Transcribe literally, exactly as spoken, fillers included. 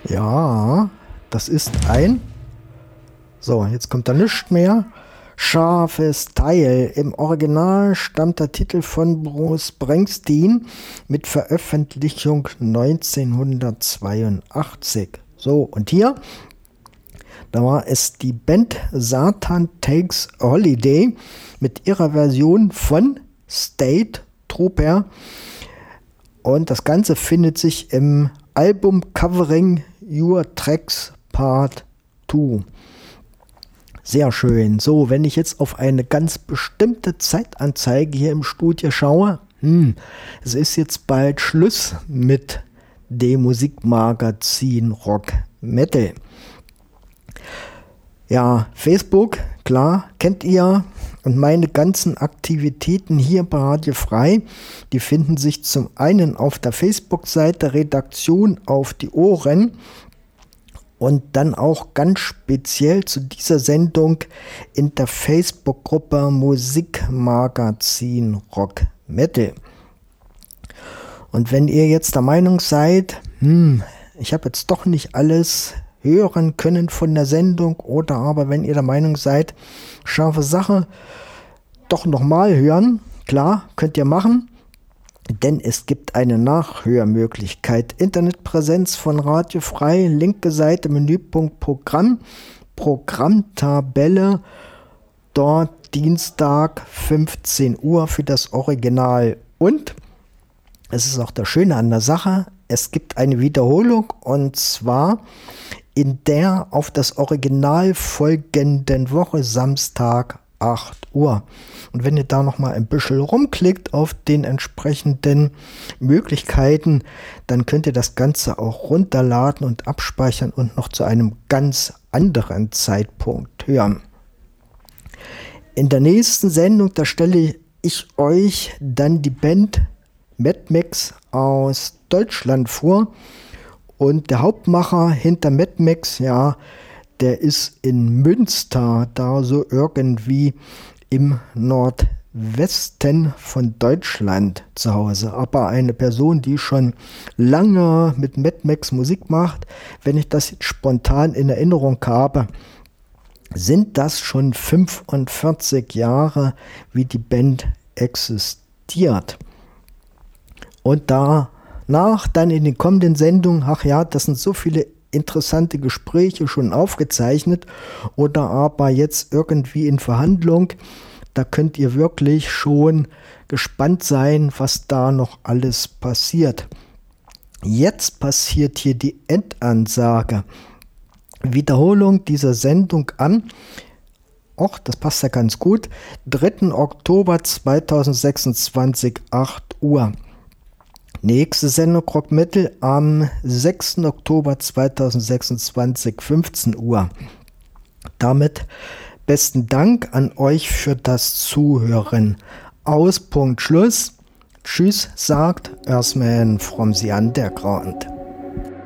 Ja, das ist ein... So, jetzt kommt da nichts mehr. Scharfes Teil. Im Original stammt der Titel von Bruce Springsteen mit Veröffentlichung neunzehnhundertzweiundachtzig. So, und hier, da war es die Band Satan Takes a Holiday mit ihrer Version von State Trooper. Und das Ganze findet sich im Album Covering Your Tracks Part zwei. Sehr schön. So, wenn ich jetzt auf eine ganz bestimmte Zeitanzeige hier im Studio schaue, hm, es ist jetzt bald Schluss mit dem Musikmagazin Rock Metal. Ja, Facebook, klar, kennt ihr. Und meine ganzen Aktivitäten hier bei Radio Frei, die finden sich zum einen auf der Facebook-Seite Redaktion auf die Ohren und dann auch ganz speziell zu dieser Sendung in der Facebook-Gruppe Musikmagazin Rock Metal. Und wenn ihr jetzt der Meinung seid, hm, ich habe jetzt doch nicht alles hören können von der Sendung, oder aber wenn ihr der Meinung seid, scharfe Sache, doch nochmal hören, klar, könnt ihr machen, denn es gibt eine Nachhörmöglichkeit. Internetpräsenz von Radio Frei, linke Seite, Menüpunkt Programm, Programmtabelle, dort Dienstag fünfzehn Uhr für das Original. Und es ist auch das Schöne an der Sache, es gibt eine Wiederholung, und zwar in der auf das Original folgenden Woche, Samstag, acht Uhr. Und wenn ihr da nochmal ein bisschen rumklickt auf den entsprechenden Möglichkeiten, dann könnt ihr das Ganze auch runterladen und abspeichern und noch zu einem ganz anderen Zeitpunkt hören. In der nächsten Sendung, da stelle ich euch dann die Band Mad Max aus Deutschland vor. Und der Hauptmacher hinter Mad Max, ja, der ist in Münster, da so irgendwie im Nordwesten von Deutschland zu Hause. Aber eine Person, die schon lange mit Mad Max Musik macht, wenn ich das jetzt spontan in Erinnerung habe, sind das schon fünfundvierzig Jahre, wie die Band existiert. Und danach, dann in den kommenden Sendungen, ach ja, das sind so viele interessante Gespräche schon aufgezeichnet oder aber jetzt irgendwie in Verhandlung. Da könnt ihr wirklich schon gespannt sein, was da noch alles passiert. Jetzt passiert hier die Endansage. Wiederholung dieser Sendung am, ach, das passt ja ganz gut, dritten Oktober zweitausendsechsundzwanzig, acht Uhr. Nächste Sendung Rock Metal am sechsten Oktober zweitausendsechsundzwanzig, fünfzehn Uhr. Damit besten Dank an euch für das Zuhören. Aus, Punkt, Schluss. Tschüss, sagt Earthman from the Underground.